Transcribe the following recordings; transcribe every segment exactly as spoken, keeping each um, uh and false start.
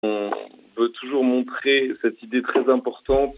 on veut toujours montrer cette idée très importante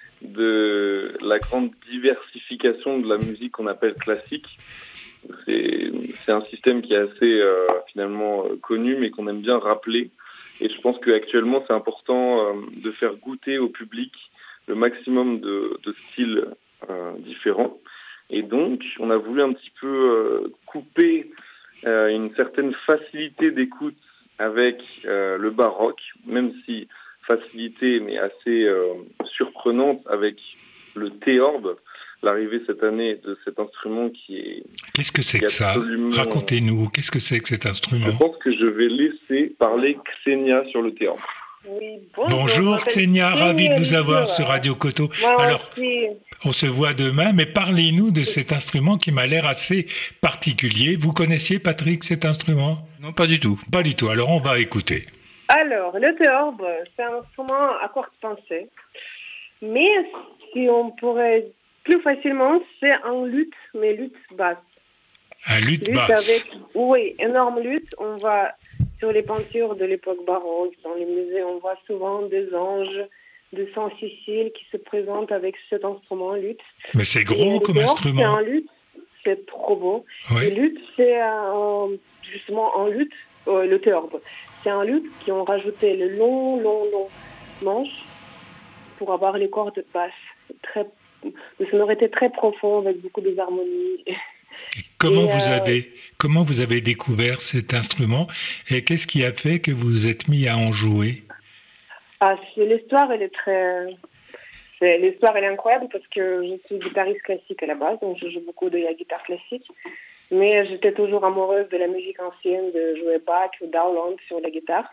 de la grande diversification de la musique qu'on appelle classique. C'est, c'est un système qui est assez euh, finalement euh, connu, mais qu'on aime bien rappeler. Et je pense qu'actuellement, c'est important euh, de faire goûter au public le maximum de, de styles euh, différents. Et donc, on a voulu un petit peu euh, couper euh, une certaine facilité d'écoute avec euh, le baroque, même si facilité, mais assez euh, surprenante avec le théorbe, l'arrivée cette année de cet instrument qui est... Qu'est-ce que c'est que ça ? absolument... Racontez-nous, qu'est-ce que c'est que cet instrument ? Je pense que je vais laisser parler Ksenia sur le théorbe. Oui, bonjour, bonjour Ksenia, ravi de vous avoir sur Radio Koto. Moi Alors, aussi. On se voit demain, mais parlez-nous de cet instrument qui m'a l'air assez particulier. Vous connaissiez, Patrick, cet instrument ? Non, pas du tout. Pas du tout, alors on va écouter. Alors, le théorbe, c'est un instrument à courte pensée. Mais si on pourrait plus facilement, c'est un luth, mais luth basse. Un luth, luth basse avec, oui, énorme luth. On voit sur les peintures de l'époque baroque, dans les musées, on voit souvent des anges de Saint-Cécile qui se présentent avec cet instrument luth. Mais c'est gros comme théorbe, instrument. C'est un luth, c'est trop beau. Oui. Le luth, c'est un, justement un luth, euh, le théorbe. C'est un luth qui ont rajouté le long, long, long manche pour avoir les cordes basses, très, de sonorité très profonde avec beaucoup des harmonies. Et comment, et vous euh, avez, comment vous avez découvert cet instrument et qu'est-ce qui a fait que vous vous êtes mis à en jouer ? Ah, c'est, l'histoire, elle est très... C'est, l'histoire, elle est incroyable parce que je suis guitariste classique à la base, donc je joue beaucoup de la guitare classique. Mais j'étais toujours amoureuse de la musique ancienne, de jouer Bach ou Dowland sur la guitare.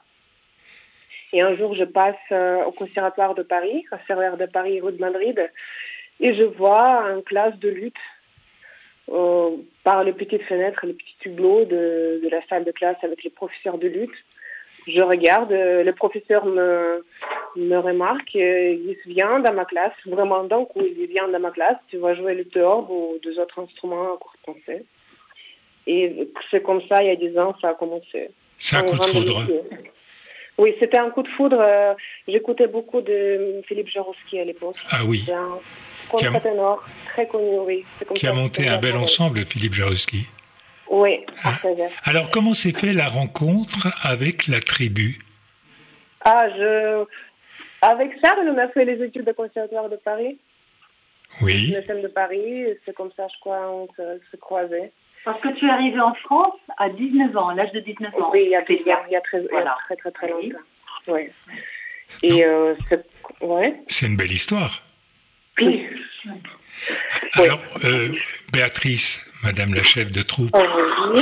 Et un jour, je passe euh, au Conservatoire de Paris, au Conservatoire de Paris, rue de Madrid, et je vois une classe de luth euh, par les petites fenêtres, les petits tableaux de, de la salle de classe avec les professeurs de luth. Je regarde, euh, le professeur me, me remarque, euh, il vient dans ma classe, vraiment d'un coup, il vient dans ma classe, tu vas jouer le théorbe ou deux autres instruments à courte pensée. Et c'est comme ça, il y a dix ans, ça a commencé. C'est un, un coup de foudre. Métier. Oui, c'était un coup de foudre. Euh, j'écoutais beaucoup de Philippe Jarouski à l'époque. Ah oui. C'est un contre-ténor très connu, oui. C'est comme qui ça, a monté un bel ensemble, Philippe Jarouski. Oui, ah. parfait. Alors, comment s'est fait la rencontre avec la tribu ? Ah, je... Avec Charles, on a fait les études de Conservatoire de Paris. Oui. Le thème de Paris, c'est comme ça, je crois, on se, se croisait. Parce que tu es arrivée en France à dix-neuf ans, à l'âge de dix-neuf ans. Oui, il y a, il y a, il y a, très, voilà. il y a très, très, très longtemps. Oui. Et euh, c'est... Ouais. C'est une belle histoire. Oui. Alors, euh, Béatrice, Madame la chef de troupe, oh, oui.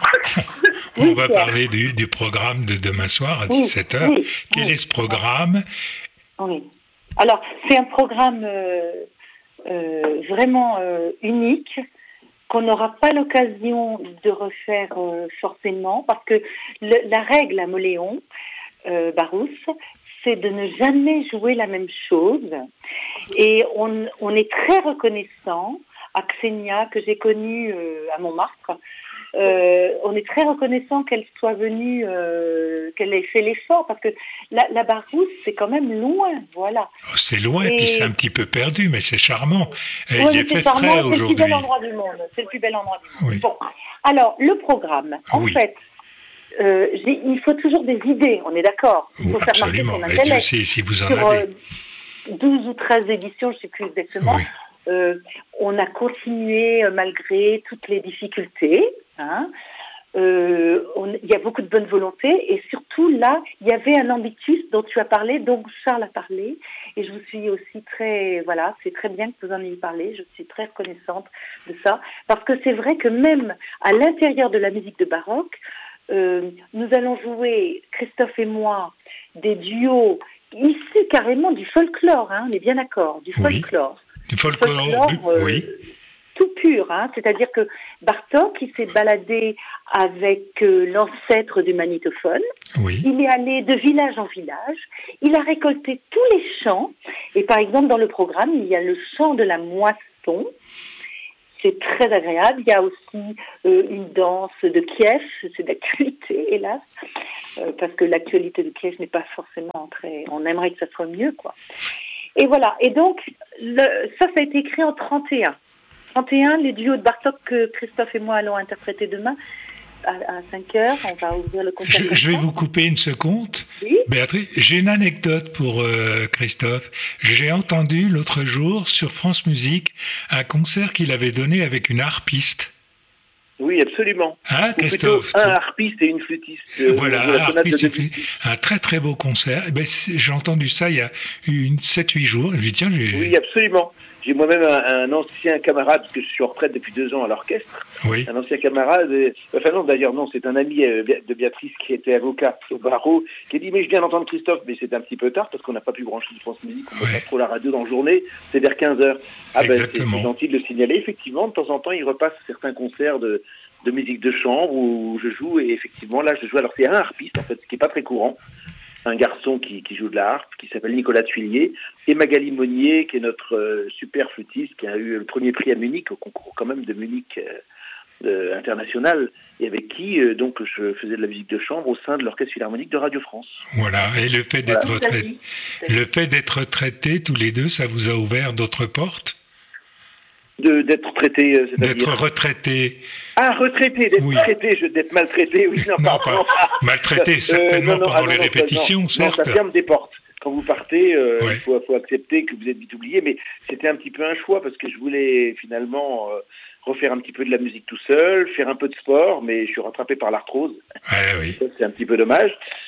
on oui, va c'est... parler du, du programme de demain soir à dix-sept heures. Oui, Quel oui. est ce programme ? Oui. Alors, c'est un programme euh, euh, vraiment euh, unique, qu'on n'aura pas l'occasion de refaire euh, forcément, parce que le, la règle à Moléon, euh, Barousse, c'est de ne jamais jouer la même chose. Et on, on est très reconnaissant à Ksenia, que j'ai connue euh, à Montmartre. Euh, on est très reconnaissant qu'elle soit venue, euh, qu'elle ait fait l'effort, parce que la, la Barousse, c'est quand même loin, voilà. Oh, c'est loin, et puis c'est un petit peu perdu, mais c'est charmant. Et oui, il est fait charmant, frais c'est aujourd'hui. C'est le plus bel endroit du monde. C'est le plus bel endroit du monde. Oui. Bon, alors, le programme, en oui. fait, euh, j'ai, il faut toujours des idées, on est d'accord. Il faut oui, faire absolument, marquer son intellect. Et Dieu sait si vous en Sur, avez. Euh, douze ou treize éditions, je ne sais plus exactement. Oui. Euh, on a continué euh, malgré toutes les difficultés. Hein. Euh, on, il y a beaucoup de bonne volonté et surtout là, il y avait un ambitus dont tu as parlé, dont Charles a parlé, et je vous suis aussi très, voilà, c'est très bien que vous en ayez parlé, je suis très reconnaissante de ça, parce que c'est vrai que même à l'intérieur de la musique de baroque, euh, nous allons jouer, Christophe et moi, des duos issus carrément du folklore, hein, on est bien d'accord, du oui. folklore. Du folklore, folklore euh, oui. Tout pur, hein, c'est-à-dire que Bartók, il s'est baladé avec euh, l'ancêtre du magnétophone, oui. il est allé de village en village, il a récolté tous les chants, et par exemple dans le programme, il y a le chant de la moisson, c'est très agréable. Il y a aussi euh, une danse de Kiev, c'est d'actualité, hélas, euh, parce que l'actualité de Kiev n'est pas forcément très... On aimerait que ça soit mieux, quoi. Et voilà. Et donc, le, ça, ça a été écrit en trente et un. trente et un, les duos de Bartók que Christophe et moi allons interpréter demain à, à cinq heures. On va ouvrir le concert. Je, je vais vous couper une seconde. Oui. Béatrice, j'ai une anecdote pour euh, Christophe. J'ai entendu l'autre jour sur France Musique un concert qu'il avait donné avec une harpiste. Oui, absolument. Hein, Ou Christophe? plutôt un harpiste et une flûtiste. Euh, Voilà, de la un, sonate harpiste de et flûte. Debussy. Un très très beau concert. Eh ben, c'est- j'ai entendu ça il y a une sept huit jours. Je me dis, tiens, j'ai... Oui, absolument. J'ai moi-même un, un ancien camarade, parce que je suis en retraite depuis deux ans à l'orchestre, Oui. un ancien camarade, et- enfin non, d'ailleurs non, c'est un ami euh, de Béatrice qui était avocat au barreau, qui a dit, mais je viens d'entendre Christophe, mais c'était un petit peu tard, parce qu'on n'a pas pu brancher de France Musique, on ne Ouais. pas trop la radio dans la journée, c'est vers quinze heures. Ah ben, c'est Exactement. c'est gentil de le signaler. Effectivement, de temps en temps, il repasse certains concerts de, de musique de chambre où je joue, et effectivement, là, je joue, alors c'est un harpiste, en fait, ce qui n'est pas très courant, un garçon qui, qui joue de la harpe, qui s'appelle Nicolas Tuillier, et Magali Monnier, qui est notre euh, super flûtiste, qui a eu le premier prix à Munich, au concours quand même de Munich euh, euh, international, et avec qui euh, donc je faisais de la musique de chambre au sein de l'Orchestre Philharmonique de Radio France. Voilà. Et le fait d'être Voilà. retraité, le fait d'être retraité tous les deux, ça vous a ouvert d'autres portes? De, d'être traité, euh, c'est-à-dire... D'être retraité? Ah, retraité, d'être Oui. traité, je, d'être maltraité, oui, non, Non, pardon. pas maltraité, Euh, certainement non, non, pendant ah, non, les non, répétitions, non, certes. Non, ça ferme des portes. Quand vous partez, euh, Ouais. il faut, faut accepter que vous êtes vite oublié, mais c'était un petit peu un choix, parce que je voulais finalement euh, refaire un petit peu de la musique tout seul, faire un peu de sport, mais je suis rattrapé par l'arthrose. Ouais, oui. Ça, c'est un petit peu dommage.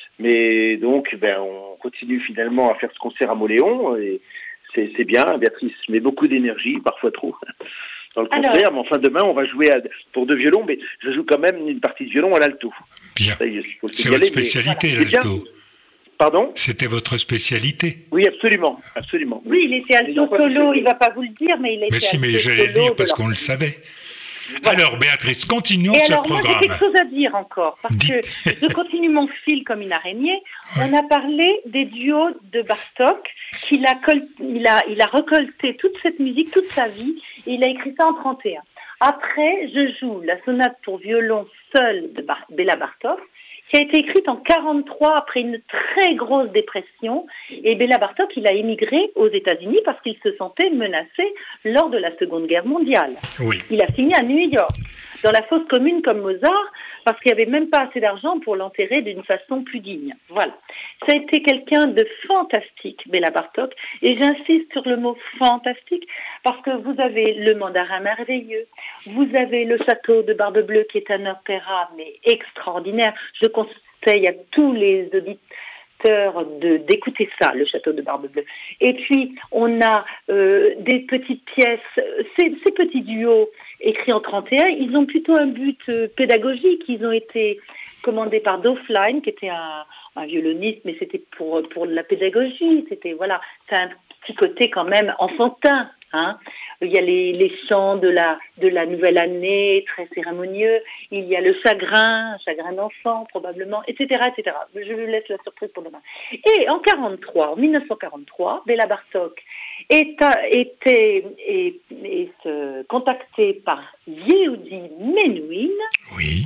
Mais donc, ben, on continue finalement à faire ce concert à Moléon, et c'est, c'est bien. Béatrice met beaucoup d'énergie, parfois trop, dans le concert. Alors. Mais enfin, demain, on va jouer à, pour deux violons, mais je joue quand même une partie de violon à l'alto. Bien. Ça, il faut le C'est signaler, votre mais- spécialité, C'est bien. l'alto. Pardon? C'était votre spécialité. Oui, absolument, absolument. Oui, il était Mais non, alto pas solo, du- il va pas vous le dire, mais il était Mais si, mais alto j'allais le solo dire de parce leur- qu'on le savait. Voilà. Alors, Béatrice, continuons Et ce alors, moi, j'ai programme. quelque chose à dire encore, parce Dites. que je continue mon fil comme une araignée. Ouais. On a parlé des duos de Bartók, qu'il a, col- il a, il a recolté toute cette musique, toute sa vie, et il a écrit ça en trente et un. Après, je joue la sonate pour violon seul de Bar- Béla Bartók, qui a été écrite en quarante-trois après une très grosse dépression. Et Béla Bartók, il a émigré aux États-Unis parce qu'il se sentait menacé lors de la Seconde Guerre mondiale. Oui. Il a signé à New York, dans la fosse commune comme Mozart, parce qu'il n'y avait même pas assez d'argent pour l'enterrer d'une façon plus digne. Voilà. Ça a été quelqu'un de fantastique, Béla Bartók, et j'insiste sur le mot fantastique, parce que vous avez le Mandarin merveilleux, vous avez le Château de Barbe Bleue, qui est un opéra, mais extraordinaire. Je conseille à tous les auditeurs de, d'écouter ça, le Château de Barbe Bleue. Et puis, on a euh, des petites pièces, ces, ces petits duos écrits en trente et un, ils ont plutôt un but euh, pédagogique. Ils ont été commandés par Dofline, qui était un, un violoniste, mais c'était pour, pour de la pédagogie. C'était, voilà, c'est un petit côté quand même enfantin, hein. Il y a les, les chants de la, de la nouvelle année, très cérémonieux. Il y a le chagrin, un chagrin d'enfant probablement, et cetera, et cetera. Je vous laisse la surprise pour demain. Et en quarante-trois, en mille neuf cent quarante-trois, Béla Bartók est, était est, est, euh, contacté par Yehudi Menuhin, Oui.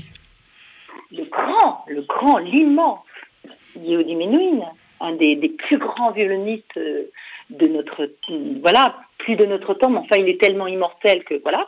le grand, le grand, l'immense Yehudi Menuhin, un des, des plus grands violonistes de notre, voilà, plus de notre temps, mais enfin il est tellement immortel que voilà.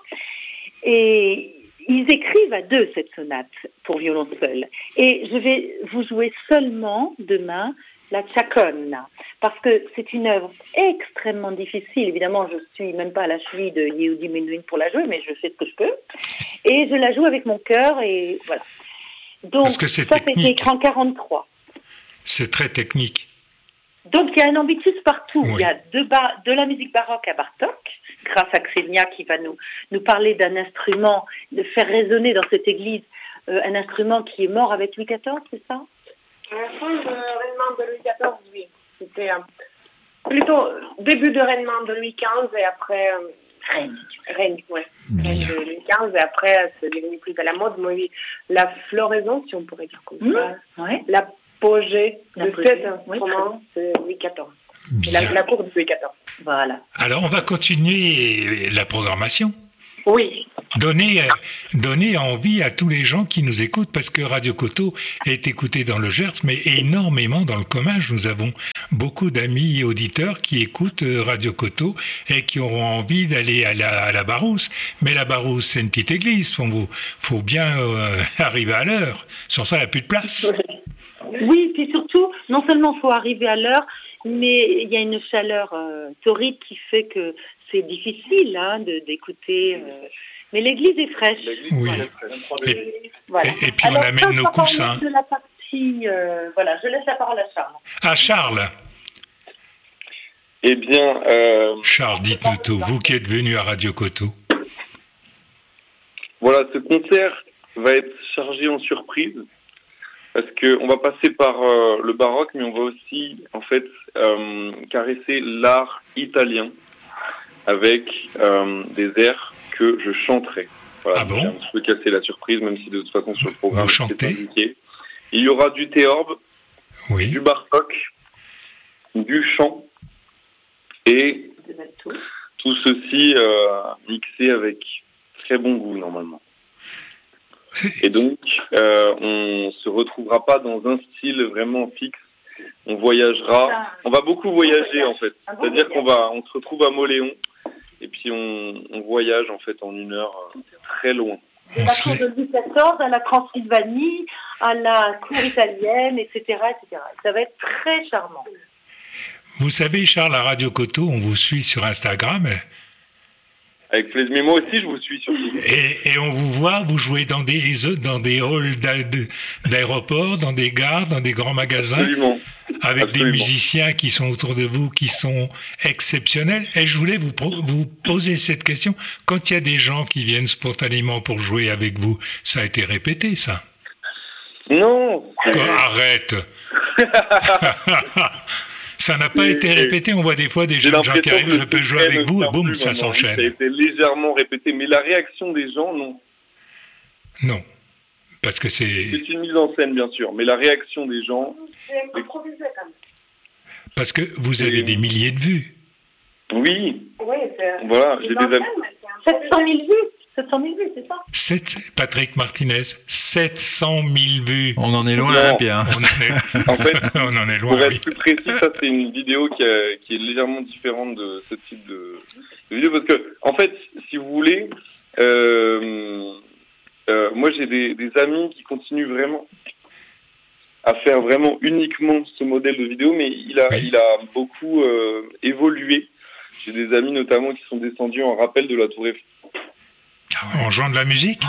Et ils écrivent à deux cette sonate pour violon seul. Et je vais vous jouer seulement demain la Chaconne, parce que c'est une œuvre extrêmement difficile. Évidemment, je suis même pas à la cheville de Yehudi Menuhin pour la jouer, mais je fais ce que je peux. Et je la joue avec mon cœur, et voilà. Donc, Parce que c'est ça, c'était technique. écrit en quarante-trois. C'est très technique. Donc, il y a un ambitus partout. Oui. Il y a de, ba- de la musique baroque à Bartók, grâce à Ksenia qui va nous, nous parler d'un instrument, de faire résonner dans cette église euh, un instrument qui est mort avec Louis quatorze, c'est ça? Un fond de règlement de Louis quatorze, oui. C'était euh, plutôt début de règlement de Louis quinze et après... Euh, Règne. Règne, ouais. Règne Bien. de Louis quinze et après, c'est devenu plus à la mode. Mais oui, la floraison, si on pourrait dire comme Mmh. ça, Ouais. l'apogée de L'apogée, cet oui, instrument, c'est Louis quatorze. Bien. La, la cour de Louis quatorze. Voilà. Alors, on va continuer la programmation. Oui. Donner, donner envie à tous les gens qui nous écoutent, parce que Radio Coteau est écouté dans le Gers, mais énormément dans le Comminges. Nous avons beaucoup d'amis et auditeurs qui écoutent Radio Coteau et qui auront envie d'aller à la, à la Barousse. Mais la Barousse, c'est une petite église. Il faut, faut bien euh, arriver à l'heure. Sans ça, il n'y a plus de place. Oui, puis surtout, non seulement il faut arriver à l'heure, mais il y a une chaleur euh, torride qui fait que c'est difficile hein, de, d'écouter... Euh, mais l'église est fraîche. L'église, Oui. voilà. Et, Voilà. et, et puis Alors, on amène nos coussins. De la partie, euh, voilà, je laisse la parole à Charles. Ah, Charles. Eh bien, euh, Charles, dites-nous tout. Vous qui êtes venu à Radio Coteau. voilà, ce concert va être chargé en surprise parce que on va passer par euh, le baroque, mais on va aussi, en fait, euh, caresser l'art italien avec euh, des airs que je chanterai. Voilà, Ah bon ? je peux casser la surprise, même si de toute façon sur le programme Vous c'est chantez ? indiqué. Il y aura du théorbe, Oui. du bartok, du chant et tout ceci euh, mixé avec très bon goût normalement. C'est- Et donc, euh, on se retrouvera pas dans un style vraiment fixe. On voyagera. On va beaucoup voyager en fait. C'est-à-dire qu'on va, on se retrouve à Moléon et puis on, on voyage en fait en une heure euh, très loin. De On la se cour l'est- de Louis quatorze à la Transylvanie, à la cour italienne, et cetera, et cetera. Ça va être très charmant. Vous savez, Charles, à Radio Coteau, on vous suit sur Instagram Avec plaisir. Mais moi aussi, je vous suis surtout. et, et on vous voit, vous jouez dans des, dans des halls d'a- de- d'aéroports, dans des gares, dans des grands magasins, Absolument. avec Absolument. des musiciens qui sont autour de vous, qui sont exceptionnels. Et je voulais vous, pro- vous poser cette question. Quand il y a des gens qui viennent spontanément pour jouer avec vous, ça a été répété, ça ? Non. Quoi, arrête. Ça n'a pas Et- été répété. On voit des fois des J'ai jeunes gens qui l'impression arrivent, que je le peux jouer secret avec ne vous, et sert boum, plus ça maintenant. Ça a s'enchaîne. été légèrement répété, mais la réaction des gens, non. Non. Parce que c'est. C'est une mise en scène, bien sûr, mais la réaction des gens, C'est improvisé quand même. Parce que vous avez des milliers de vues. oui, Oui, c'est... voilà, j'ai des amis. sept cent mille vues sept cent mille vues, c'est ça Sept- Patrick Martinez, sept cent mille vues. On en est loin, Non. hein, Pierre. On en est, En fait, on en est pour loin, être oui. plus précis, ça c'est une vidéo qui, a- qui est légèrement différente de ce type de, de vidéo parce que, en fait, si vous voulez, euh, euh, moi j'ai des, des amis qui continuent vraiment à faire vraiment uniquement ce modèle de vidéo, mais il a, Oui. il a beaucoup euh, évolué. J'ai des amis notamment qui sont descendus en rappel de la Tour Eiffel. En jouant de la musique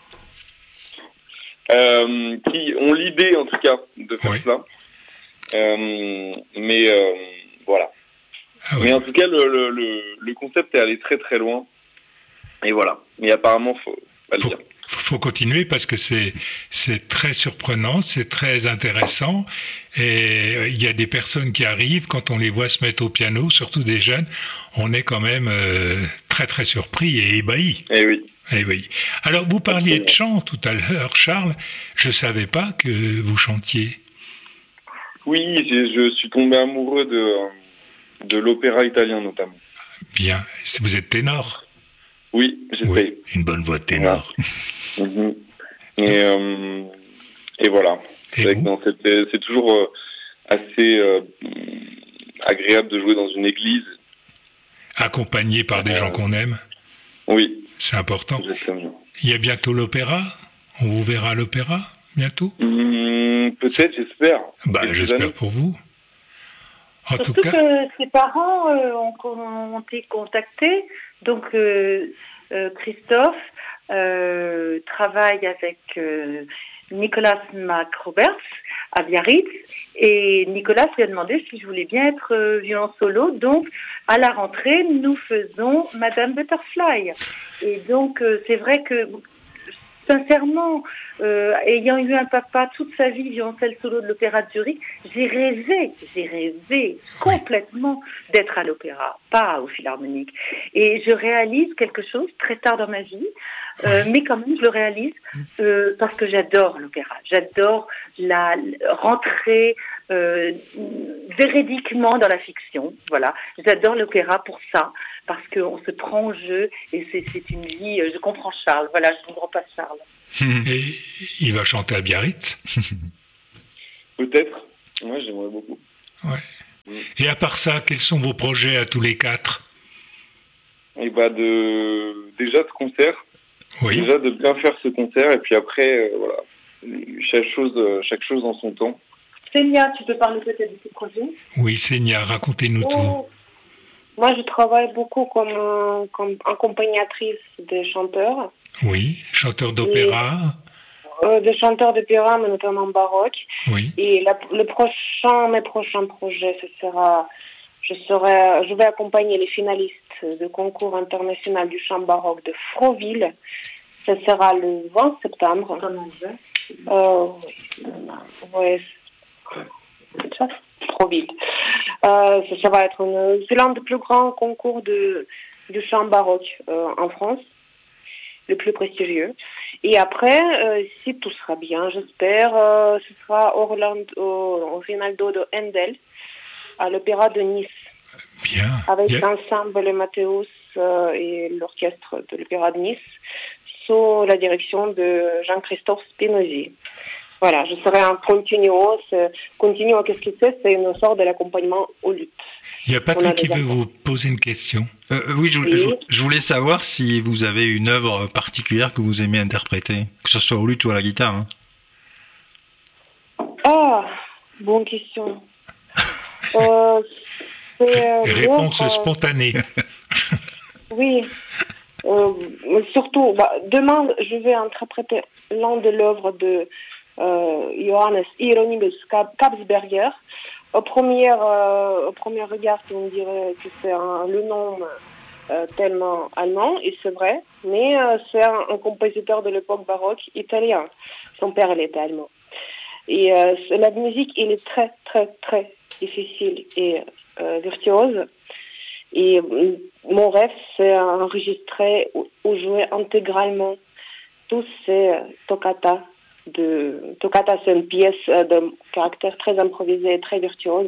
Euh, qui ont l'idée en tout cas de faire Oui. cela. Euh, mais euh, voilà. Ah oui. Mais en tout cas, le, le, le, le concept est allé très très loin. Et voilà. Mais apparemment, faut pas le Faut, dire. faut continuer parce que c'est c'est très surprenant, c'est très intéressant. Et euh, il y a des personnes qui arrivent, quand on les voit se mettre au piano, surtout des jeunes, on est quand même euh, très très surpris et ébahis. Eh oui. Eh oui. Alors, vous parliez de chant tout à l'heure, Charles. Je ne savais pas que vous chantiez. Oui, j'ai- je suis tombé amoureux de, de l'opéra italien notamment. Bien. Vous êtes ténor. Oui, j'essaye. Oui, une bonne voix de ténor. Mhm. Et, euh, et voilà. Et C'est vrai que vous non, c'est c'est toujours euh, assez euh, agréable de jouer dans une église. Accompagné par des Euh, gens qu'on aime. Oui, C'est important. exactement. Il y a bientôt l'opéra. On vous verra à l'opéra bientôt. Hum, Peut-être, j'espère. Bah, Quelques j'espère années. pour vous. En tout Surtout cas, que ses parents euh, ont, ont été contactés. Donc, euh, euh, Christophe euh, travaille avec euh, Nicolas Mac-Roberts à Biarritz. Et Nicolas lui a demandé si je voulais bien être euh, violon solo. Donc, à la rentrée, nous faisons Madame Butterfly. Et donc, euh, c'est vrai que, sincèrement, euh, ayant eu un papa toute sa vie violoncelle solo de l'Opéra de Zurich, j'ai rêvé, j'ai rêvé complètement d'être à l'opéra, pas au Philharmonique. Et je réalise quelque chose très tard dans ma vie, euh, mais quand même je le réalise euh, parce que j'adore l'opéra. J'adore la rentrer euh, véridiquement dans la fiction. Voilà, j'adore l'opéra pour ça, parce qu'on se prend au jeu et c'est, c'est une vie. Je comprends Charles. Voilà, je comprends pas Charles. Et il va chanter à Biarritz. Peut-être. Moi, j'aimerais beaucoup. Ouais. Mm. Et à part ça, quels sont vos projets à tous les quatre? Et bah de déjà ce concert. Oui. Déjà de bien faire ce concert et puis après euh, voilà chaque chose euh, chaque chose en son temps. Célia, tu peux parler peut-être de tes projets? Oui, Célia, racontez-nous oh. tout. Moi, je travaille beaucoup comme, euh, comme accompagnatrice des chanteurs. Oui, chanteur d'opéra. Et, euh, des chanteurs d'opéra, mais notamment baroque. Oui. Et la, le prochain, mes prochains projets, ce sera, je serai, je vais accompagner les finalistes du concours international du chant baroque de Froville. Ce sera le vingt septembre. Euh, oui. Ça, trop vite. Euh, ça, ça va être une, c'est l'un des plus grands concours de, du chant baroque euh, en France, le plus prestigieux. Et après, euh, si tout sera bien, j'espère, euh, ce sera Orlando, au Rinaldo de Handel, à l'Opéra de Nice. Bien. Avec bien. l'ensemble Mathéus euh, et l'orchestre de l'Opéra de Nice, sous la direction de Jean-Christophe Spinozzi. Voilà, je serai un continuo. Continuo, qu'est-ce que c'est? C'est une sorte de l'accompagnement au luth. Il y a Patrick qui veut vous poser une question. Euh, oui, je, oui. Je, je voulais savoir si vous avez une œuvre particulière que vous aimez interpréter, que ce soit au luth ou à la guitare. Hein. Ah, bonne question. euh, c'est, euh, Réponse euh, spontanée. Oui. Euh, surtout, bah, demain, je vais interpréter l'un de l'œuvre de euh, Johannes Hieronymus Kapsberger. Au premier, euh, au premier regard, on dirait que c'est un, le nom euh, tellement allemand, et c'est vrai, mais euh, c'est un, un compositeur de l'époque baroque italien. Son père, il était allemand. Et euh, la musique, elle est très, très, très difficile et euh, virtuose. Et euh, mon rêve, c'est enregistrer ou, ou jouer intégralement tous ces euh, toccatas. De, toccata, c'est une pièce euh, de caractère très improvisé et très virtuose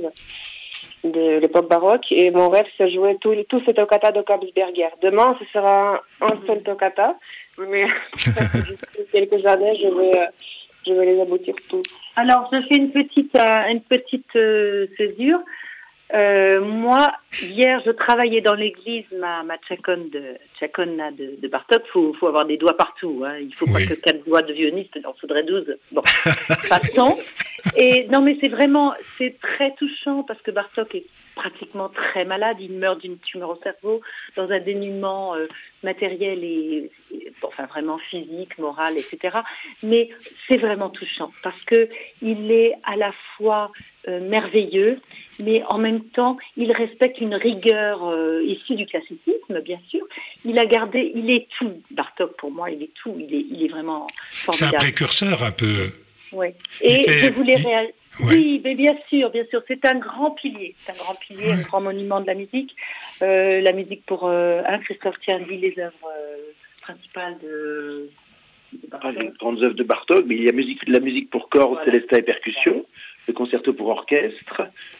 de l'époque baroque. Et mon rêve, c'est jouer tous tout ces toccatas de Kapsberger. Demain, ce sera un seul toccata, mais d'ici quelques années, je vais, je vais les aboutir tous. Alors, je fais une petite, euh, une petite euh, césure. Euh, moi, hier, je travaillais dans l'église ma, ma tchakone de, tchakona de, de Bartók. Il faut, faut avoir des doigts partout. Hein. Il ne faut oui. pas que quatre doigts de violoniste, il en faudrait douze. Bon, passons. Et non, mais c'est vraiment, c'est très touchant parce que Bartók est pratiquement très malade. Il meurt d'une tumeur au cerveau, dans un dénuement euh, matériel et, et, enfin vraiment physique, moral, et cetera. Mais c'est vraiment touchant parce que il est à la fois euh, merveilleux, mais en même temps, il respecte une rigueur euh, issue du classicisme, bien sûr. Il a gardé, il est tout. Bartók, pour moi, il est tout. Il est, il est vraiment formidable. C'est un précurseur, un peu. Oui. Et fait, je voulais il... réagir. Ouais. Oui, mais bien sûr, bien sûr. C'est un grand pilier. C'est un grand pilier, ouais. un grand monument de la musique. Euh, la musique pour euh, hein, Christophe Tierney, les œuvres euh, principales de... Ah, les grandes œuvres de Bartók, mais il y a musique, la musique pour cordes, voilà. Célesta et percussion, le concerto pour orchestre,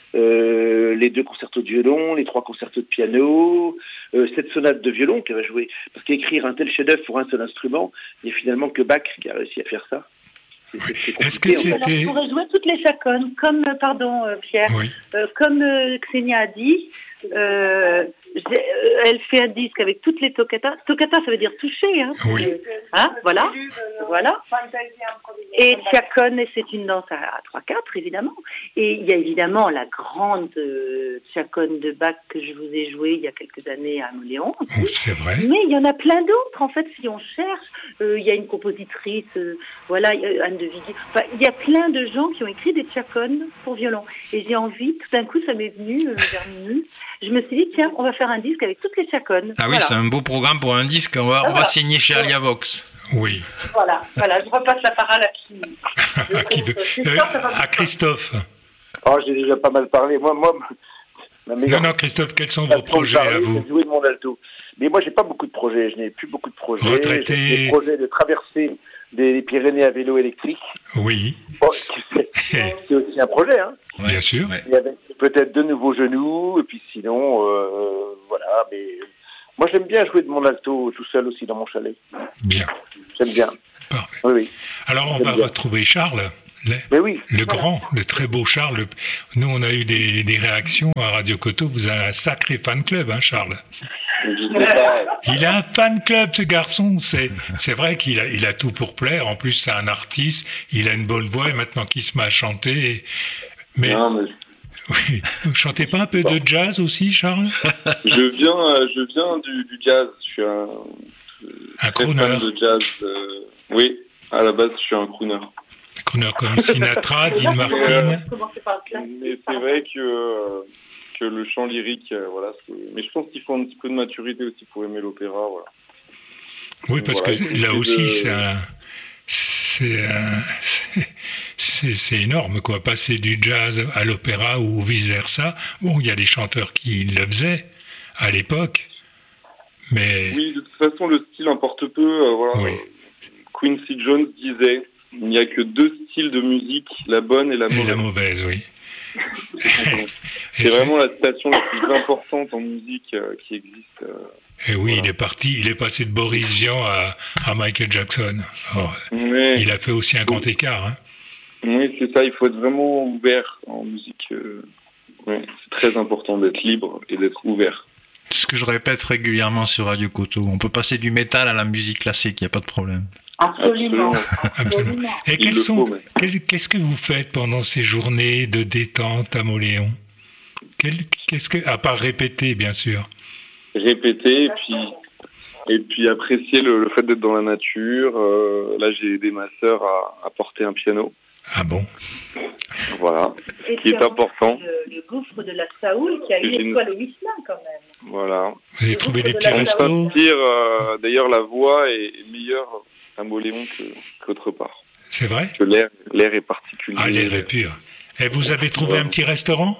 euh, les deux concertos de violon, les trois concertos de piano, euh, cette sonate de violon qu'elle va jouer. Parce qu'écrire un tel chef-d'œuvre pour un seul instrument, il n'y a finalement que Bach qui a réussi à faire ça. C'est, c'est, c'est Est-ce que c'était... Alors, on pourrait jouer toutes les chaconnes, comme, pardon euh, Pierre, oui. euh, comme euh, Xenia a dit, euh, elle fait un disque avec toutes les toccatas. Toccata, ça veut dire toucher, hein. Oui. Hein, voilà, voilà. Et chaconne, c'est une danse à trois quatre, évidemment. Et il y a évidemment la grande euh, chaconne de Bach que je vous ai jouée il y a quelques années à Moléon. Oh, c'est vrai. Mais il y en a plein d'autres, en fait, si on cherche. Euh, il y a une compositrice, euh, voilà, Anne de Vigy. Enfin, il y a plein de gens qui ont écrit des chaconnes pour violon. Et j'ai envie, tout d'un coup, ça m'est venu euh, vers minuit. Je me suis dit, tiens, on va faire un disque avec toutes les chaconnes. Ah oui, voilà. C'est un beau programme pour un disque. On va, ah, on va voilà. signer chez Alia Vox. Oui. Voilà, voilà, je repasse la parole à qui, à, qui veut. Euh, à Christophe. Oh, j'ai déjà pas mal parlé. Moi, moi, ma non, non, Christophe, quels sont vos projets parler, à vous? C'est jouer de mon alto. Mais moi, j'ai pas beaucoup de projets. Je n'ai plus beaucoup de projets. Retraité. J'ai des projets de traverser des Pyrénées à vélo électrique. Oui. Bon, c'est, c'est aussi un projet, hein. Ouais, bien sûr. Ouais. Il y avait peut-être de nouveaux genoux, et puis sinon, euh, voilà. Mais moi, j'aime bien jouer de mon alto tout seul aussi dans mon chalet. Bien. J'aime bien. Parfait. Oui, oui. Alors, on j'aime va bien. retrouver Charles. Le, Mais oui, le voilà. grand, le très beau Charles. Nous, on a eu des, des réactions à Radio Coto. Vous avez un sacré fan club, hein, Charles? Je sais pas. Il a un fan club, ce garçon. C'est, c'est vrai qu'il a, il a tout pour plaire. En plus, c'est un artiste. Il a une bonne voix et maintenant qu'il se met à chanter. Mais, Non, mais oui. Vous chantez pas un peu de jazz aussi, Charles? je viens, euh, je viens du, du jazz. Je suis un, Un très crooner. fan de jazz. euh, oui, à la base, je suis un crooner. Un crooner comme Sinatra, Dean Martin. Mais c'est vrai que, euh, que le chant lyrique, euh, voilà. c'est- Mais je pense qu'il faut un petit peu de maturité aussi pour aimer l'opéra, voilà. Oui, parce Voilà, que écoutez là aussi, de- c'est un. C'est, un- c'est- c'est, c'est énorme, quoi. Passer du jazz à l'opéra ou vice-versa. Bon, il y a des chanteurs qui le faisaient à l'époque, mais Oui, de toute façon, le style importe peu. euh, voilà. Oui. Quincy Jones disait il n'y a que deux styles de musique, la bonne et la et mauvaise. la mauvaise, oui. C'est vraiment la citation la plus importante en musique euh, qui existe. euh. Et oui, Voilà. il est parti, il est passé de Boris Vian à, à Michael Jackson. Oh, Mais, il a fait aussi un grand écart. Hein. oui, c'est ça, il faut être vraiment ouvert en musique. euh. Ouais, c'est très important d'être libre et d'être ouvert. C'est ce que je répète régulièrement sur Radio Coto. On peut passer du métal à la musique classique, il n'y a pas de problème. Absolument. Absolument. Et Il quels le sont, faut, mais- quel- qu'est-ce que vous faites pendant ces journées de détente à Moléon? Quel- Qu'est-ce que, à part répéter, bien sûr. Répéter et puis, et puis apprécier le, le fait d'être dans la nature. Euh, là, j'ai aidé ma sœur à, à porter un piano. Ah bon? Voilà, Et ce qui est important. Le, le gouffre de la Saoul qui a eu J'ai une- l'étoile au Michelin quand même. Voilà. Vous avez trouvé des petits On On restos? s'inspire, euh, d'ailleurs, la voix est, est meilleure à Moléon que, qu'autre part. C'est vrai? Que l'air, l'air est particulier. Ah, l'air est pur. Et vous avez trouvé Ouais. un petit restaurant?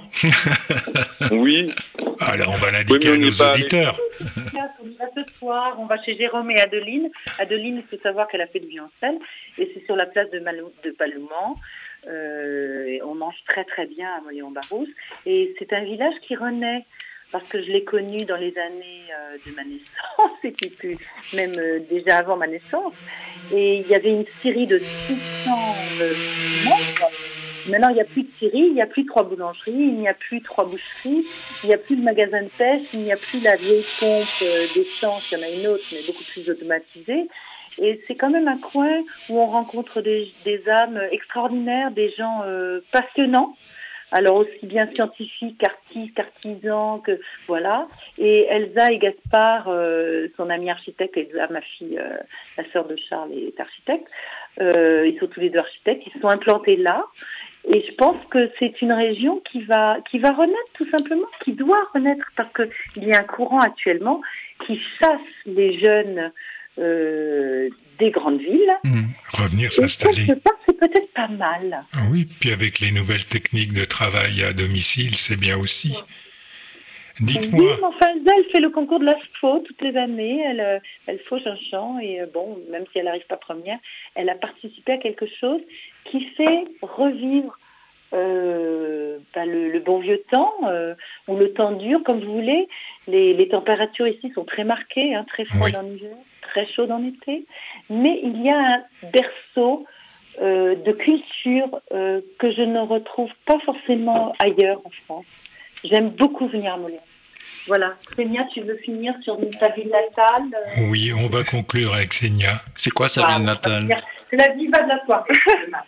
Oui, Alors, on va Oui, l'indiquer mais à on nos n'est pas allé. auditeurs. On y va ce soir, on va chez Jérôme et Adeline. Adeline, il faut savoir qu'elle a fait de violoncelle et c'est sur la place de, Malou, de Palemont. Euh, et on mange très très bien à Moléon-Barousse et c'est un village qui renaît parce que je l'ai connu dans les années euh, de ma naissance et puis plus, même euh, déjà avant ma naissance et il y avait une scierie de six cents euh, membres. Maintenant, il n'y a plus de scierie, il n'y a plus trois boulangeries, il n'y a plus trois boucheries, il n'y a plus de magasin de pêche, il n'y a plus la vieille pompe euh, d'essence, il y en a une autre, mais beaucoup plus automatisée. Et c'est quand même un coin où on rencontre des, des âmes extraordinaires, des gens euh, passionnants, alors aussi bien scientifiques qu'artistes, qu'artisans, que voilà. Et Elsa et Gaspard, euh, son ami architecte, Elsa, ma fille, euh, la sœur de Charles, est architecte, euh, ils sont tous les deux architectes, ils se sont implantés là. Et je pense que c'est une région qui va qui va renaître tout simplement, qui doit renaître parce que il y a un courant actuellement qui chasse les jeunes euh, des grandes villes. Mmh. Revenir Et s'installer. quelque part, c'est peut-être pas mal. Ah oui, puis avec les nouvelles techniques de travail à domicile, c'est bien aussi. Oui, Dites-moi, mais enfin, Elsa, elle fait le concours de l'ASFO toutes les années. Elle, euh, elle fauche un chant et euh, bon, même si elle n'arrive pas première, elle a participé à quelque chose qui fait revivre euh, ben, le, le bon vieux temps euh, ou le temps dur, comme vous voulez. Les, les températures ici sont très marquées, hein, très froides Oui. en hiver, très chaudes en été. Mais il y a un berceau euh, de culture euh, que je ne retrouve pas forcément ailleurs en France. J'aime beaucoup venir à Moléon. Voilà. Sénia, tu veux finir sur ta ville natale euh, oui, on va conclure avec Sénia. C'est quoi sa voilà, ville on va natale? finir. C'est la diva de la soirée.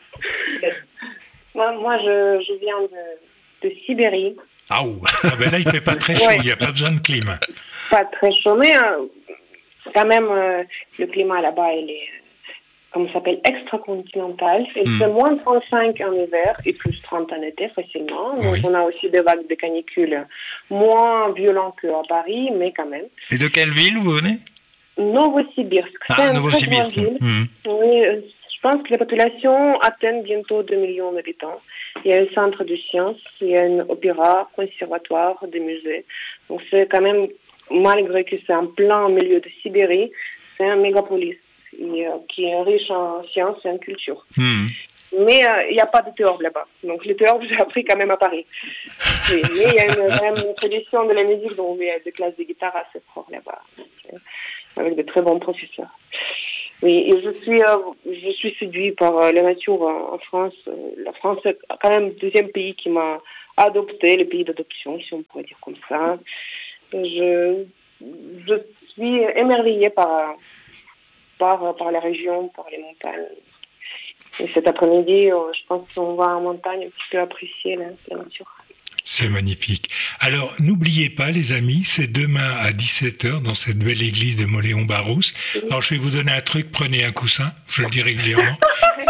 Moi, moi je, je viens de, de Sibérie. Ah ouh. Ah ben là, il fait pas très chaud, Ouais. il n'y a pas besoin de clim. Pas très chaud, mais euh, quand même, euh, le climat là-bas, il est, comment ça s'appelle, extra-continental. Il Mm. fait moins trente-cinq en hiver et plus trente en été facilement. Donc, Oui. on a aussi des vagues de canicule moins violentes qu'à Paris, mais quand même. Et de quelle ville vous venez? Novosibirsk, c'est Ah, une très grande Novosibirsk. ville. Hmm. Oui, euh, je pense que la population atteint bientôt deux millions d'habitants. Il y a un centre de sciences, il y a un opéra, conservatoire, des musées. Donc c'est quand même, malgré que c'est en plein milieu de Sibérie, c'est un mégapolis et, euh, qui est riche en sciences et en culture. Hmm. Mais il euh, n'y a pas de théorbe là-bas. Donc le théorbe, j'ai appris quand même à Paris. Oui, mais il y a une, quand même une tradition de la musique, donc il y a des classes de guitare assez fortes là-bas, donc, avec de très bons professeurs. Oui, et je suis, euh, je suis séduite par euh, la nature en, en France. La France est quand même le deuxième pays qui m'a adopté, le pays d'adoption, si on pourrait dire comme ça. Je, je suis émerveillée par, par, par la région, par les montagnes. Et cet après-midi, je pense qu'on va en montagne un petit peu apprécier la, la nature. C'est magnifique. Alors, n'oubliez pas, les amis, c'est demain à dix-sept heures dans cette belle église de Mauléon-Barousse. Alors, je vais vous donner un truc, prenez un coussin, je le dis régulièrement.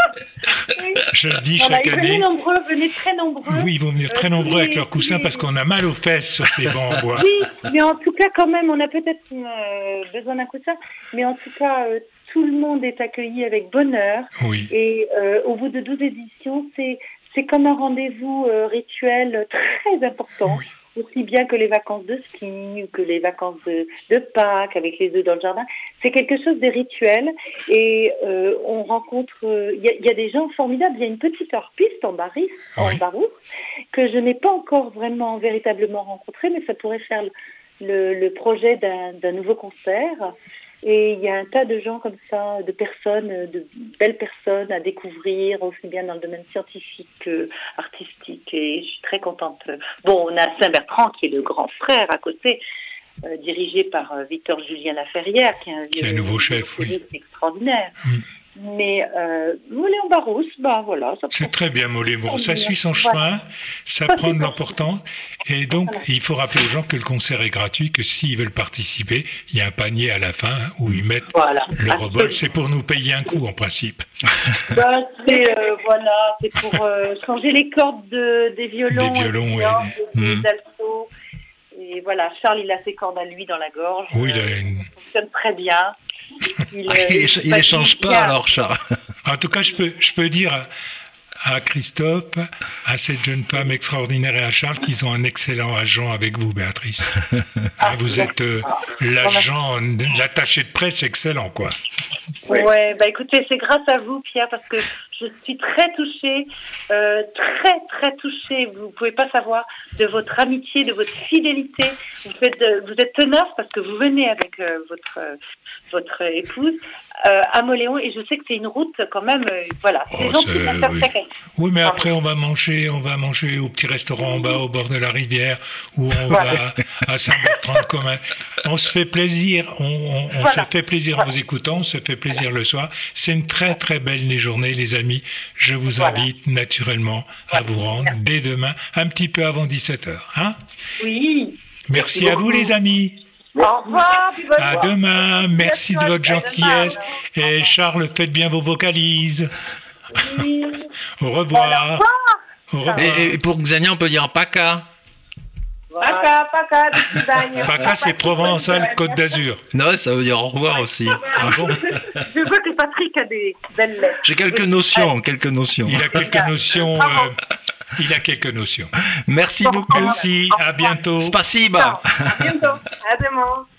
Je le dis chaque voilà, année. Venez nombreux, venez très nombreux. Oui, ils vont venir très euh, nombreux les, avec leurs coussins les... parce qu'on a mal aux fesses sur ces bancs en bois. Oui, mais en tout cas, quand même, on a peut-être euh, besoin d'un coussin, mais en tout cas, euh, tout le monde est accueilli avec bonheur. Oui. Et euh, au bout de douze éditions, c'est, c'est comme un rendez-vous euh, rituel très important. Oui. Aussi bien que les vacances de ski ou que les vacances de, de Pâques avec les œufs dans le jardin. C'est quelque chose de rituel et euh, on rencontre... Il euh, y, y a des gens formidables. Il y a une petite harpiste en Baris, oui. en Barousse que je n'ai pas encore vraiment véritablement rencontrée, mais ça pourrait faire le, le, le projet d'un, d'un nouveau concert. Et il y a un tas de gens comme ça, de personnes, de belles personnes à découvrir, aussi bien dans le domaine scientifique que artistique. Et je suis très contente. Bon, on a Saint-Bertrand qui est le grand frère à côté, euh, dirigé par euh, Victor Julien Laferrière, qui est un, qui est un nouveau chef, oui. extraordinaire. Mm. Mais euh, Mauléon-Barousse, ben voilà. Ça c'est très bien, Mauléon. Ça suit son chemin, voilà. Ça, ça prend de l'importance. Et donc, voilà. Il faut rappeler aux gens que le concert est gratuit, que s'ils veulent participer, il y a un panier à la fin où ils mettent voilà. le rebol. C'est pour nous payer un coup, en principe. Ben, c'est, euh, voilà, c'est pour euh, changer les cordes de, des violons. Des violons, oui. Des, des mmh. altos. Et voilà, Charles, il a ses cordes à lui dans la gorge. Oui, il a une... Ça fonctionne très bien. Il, ah, il, il échange pas alors, Charles. En tout cas, je peux, je peux dire à, à Christophe, à cette jeune femme extraordinaire et à Charles qu'ils ont un excellent agent avec vous, Béatrice. Ah, vous êtes euh, l'agent, l'attaché de presse excellent, quoi. Oui, ouais, bah écoutez, c'est grâce à vous, Pierre, parce que je suis très touchée, euh, très très touchée. Vous pouvez pas savoir de votre amitié, de votre fidélité. Vous faites, de, vous êtes tenace parce que vous venez avec euh, votre euh, votre épouse euh, à Mauléon et je sais que c'est une route quand même. Euh, voilà, c'est oh, gens qui vont faire oui. oui, mais après on va manger, on va manger au petit restaurant en bas au bord de la rivière ou on voilà. va à Saint-Bertrand de Commun. On se fait plaisir, on, on, on voilà. se fait plaisir voilà. en vous écoutant, on se fait plaisir voilà. le soir. C'est une très très belle journée, les amis. Je vous voilà. invite naturellement à vous rendre dès demain, un petit peu avant dix-sept heures. Hein oui. Merci, Merci à vous, les amis. Au revoir. À demain. Merci de votre gentillesse. Et Charles, faites bien vos vocalises. Oui. Au revoir. Au revoir. Et, et pour Xenia, on peut dire Paca. Paca, Paca, de Cidagne. Paca, c'est Provençal, Côte d'Azur. Non, ça veut dire au revoir aussi. Ah bon? Je vois que Patrick a des belles lettres. J'ai quelques notions, quelques notions. Il a quelques notions. Euh, il a quelques notions. Merci beaucoup. Merci, à bientôt. Spasiba. À bientôt. À demain.